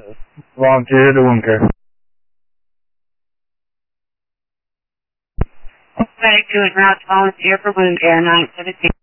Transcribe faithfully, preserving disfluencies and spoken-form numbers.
volunteer to wound care. Medic two is now to volunteer for wound care, nine seventeen.